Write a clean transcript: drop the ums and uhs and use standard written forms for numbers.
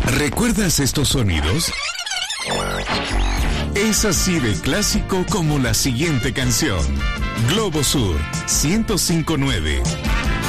¿Recuerdas estos sonidos? Es así de clásico como la siguiente canción. Globo Sur 105.9.